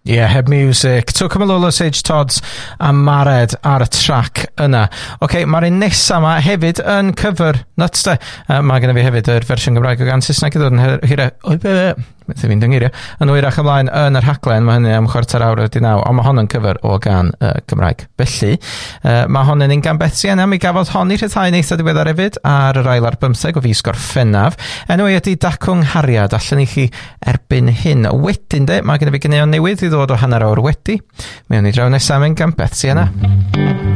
Heb music. Took Malolo Sage Todds a Mared ar y track yna. Mae'r un nesa yma hefyd yn cover nuts de. Mae gennym fi hefyd yr fersiwn Gymraeg o gan Saesneg i ddod yn hira. Beth fi'n dyngirio. Yn wyrach ymlaen yn yr rhaglen, mae hynny am 8:45, ond mae hon yn cyfer o gan Gymraeg. Felly, mae hon yn un gan Betsy yna. Mi gafodd hon i rhyddhau neitha diweddar hefyd ar yr ail ar 15 o fis Gorffennaf. Enw ydy Dacwng Hariad, allan i chi erbyn hyn. Wedyn de, mae gennym fi gyneuon newydd i ddod o hanner awr wedi. Mi o'n i draw nesaf yn gan Betsy yna.